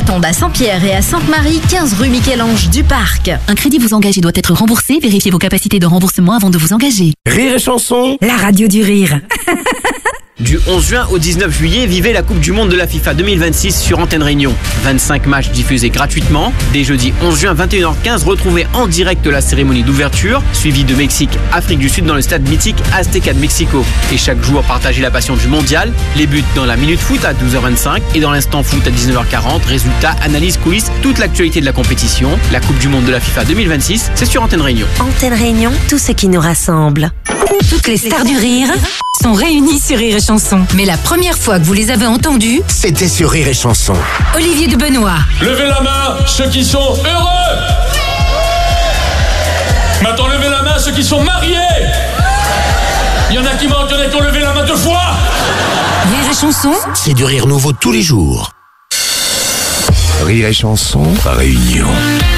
s'attendent à Saint-Pierre et à Sainte-Marie, 15 rue Michel-Ange du Parc. Un crédit vous engage et doit être remboursé. Vérifiez vos capacités de remboursement avant de vous engager. Rire et chanson, la radio du rire. Du 11 juin au 19 juillet, vivez la Coupe du Monde de la FIFA 2026 sur Antenne Réunion. 25 matchs diffusés gratuitement. Dès jeudi 11 juin 21h15, retrouvez en direct la cérémonie d'ouverture, suivie de Mexique, Afrique du Sud dans le stade mythique Azteca de Mexico. Et chaque jour, partagez la passion du mondial. Les buts dans la Minute Foot à 12h25 et dans l'Instant Foot à 19h40. Résultats, analyse, quiz, toute l'actualité de la compétition. La Coupe du Monde de la FIFA 2026, c'est sur Antenne Réunion. Antenne Réunion, tout ce qui nous rassemble. Toutes les stars du rire sont réunies sur Rire et Chanson. Mais la première fois que vous les avez entendues, c'était sur Rire et chanson. Olivier de Benoît. Levez la main, ceux qui sont heureux. Maintenant, levez la main, ceux qui sont mariés. Il y en a qui manquent, il y en a qui ont levé la main 2 fois. Rire et Chanson, C'est du rire nouveau tous les jours. Rire et chanson, Réunion.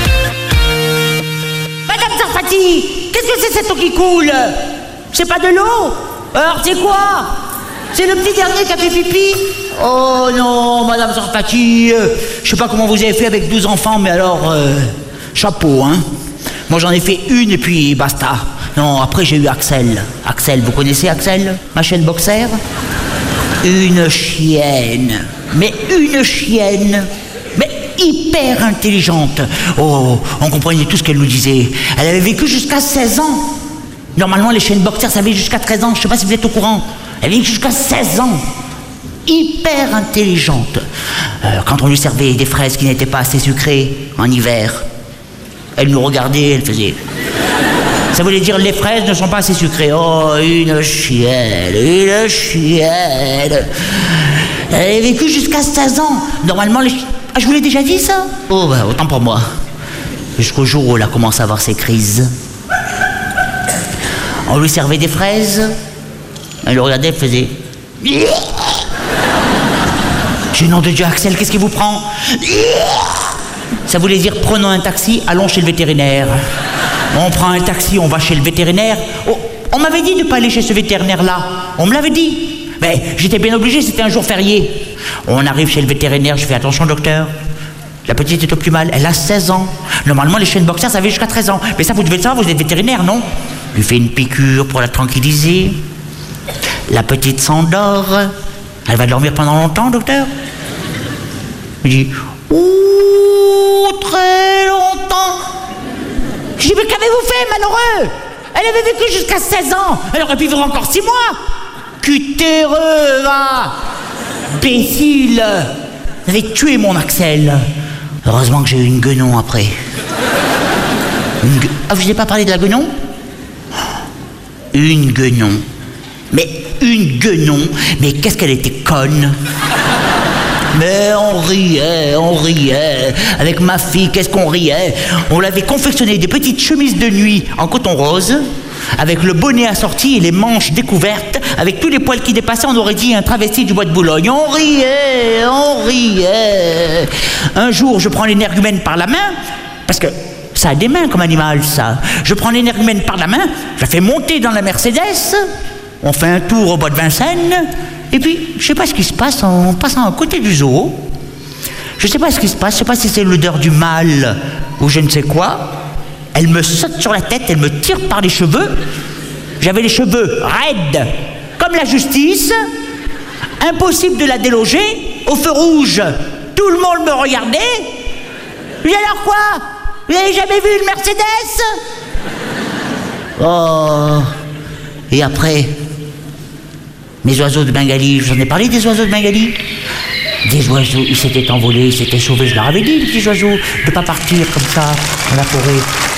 Madame Sarfati, qu'est-ce que c'est cette eau qui coule? C'est pas de l'eau? Alors c'est quoi? C'est le petit dernier qui a fait pipi? Oh non, Madame Sarfati, je sais pas comment vous avez fait avec 12 enfants, mais alors, chapeau, hein. Moi j'en ai fait une et puis basta. Non, après j'ai eu Axel. Axel, vous connaissez Axel? Ma chienne boxer? Une chienne. Mais une chienne. Mais hyper intelligente. Oh, on comprenait tout ce qu'elle nous disait. Elle avait vécu jusqu'à 16 ans. Normalement, les chiennes boxers, ça vit jusqu'à 13 ans. Je sais pas si vous êtes au courant. Elle vit jusqu'à 16 ans. Hyper intelligente. Quand on lui servait des fraises qui n'étaient pas assez sucrées en hiver, elle nous regardait, elle faisait... Ça voulait dire les fraises ne sont pas assez sucrées. Oh, une chienne, une chienne. Elle avait vécu jusqu'à 16 ans. Normalement, les... Ah, je vous l'ai déjà dit, ça? Oh, bah, autant pour moi. Jusqu'au jour où elle a commencé à avoir ses crises. On lui servait des fraises. Elle le regardait, elle faisait... J'ai nom de Dieu, Axel, qu'est-ce qui vous prend? Ça voulait dire prenons un taxi, allons chez le vétérinaire. On prend un taxi, on va chez le vétérinaire. Oh, on m'avait dit de ne pas aller chez ce vétérinaire-là. On me l'avait dit. Mais j'étais bien obligé, c'était un jour férié. On arrive chez le vétérinaire, je fais attention docteur. La petite est au plus mal, elle a 16 ans. Normalement, les chiennes boxers, ça va jusqu'à 13 ans. Mais ça, vous devez le savoir, vous êtes vétérinaire, non? Je lui fais une piqûre pour la tranquilliser. La petite s'endort. Elle va dormir pendant longtemps, docteur? Je dis, ouh, très longtemps. Je dis, mais qu'avez-vous fait, malheureux? Elle avait vécu jusqu'à 16 ans. Elle aurait pu vivre encore 6 mois. Cutéreux, va. Imbécile. Vous avez tué mon Axel. Heureusement que j'ai eu une guenon après. Ah, je vous ai pas parlé de la guenon? Une guenon. Mais une guenon. Mais qu'est-ce qu'elle était conne. Mais on riait. Avec ma fille, qu'est-ce qu'on riait. On l'avait confectionné des petites chemises de nuit en coton rose, avec le bonnet assorti et les manches découvertes, avec tous les poils qui dépassaient, on aurait dit un travesti du bois de Boulogne. On riait. Un jour, je prends l'énergumène par la main, parce que ça a des mains comme animal, ça. Je prends l'énergumène par la main, je la fais monter dans la Mercedes, on fait un tour au bois de Vincennes, et puis, je sais pas ce qui se passe en passant à côté du zoo. Je sais pas ce qui se passe, je sais pas si c'est l'odeur du mal ou je ne sais quoi. Elle me saute sur la tête, elle me tire par les cheveux. J'avais les cheveux raides, comme la justice. Impossible de la déloger. Au feu rouge, tout le monde me regardait. Et alors quoi? Vous n'avez jamais vu une Mercedes? Oh. Et après... Mes oiseaux de Bengali, je vous en ai parlé des oiseaux de Bengali? Des oiseaux, ils s'étaient envolés, ils s'étaient sauvés, je leur avais dit, les petits oiseaux, de ne pas partir comme ça, dans la forêt.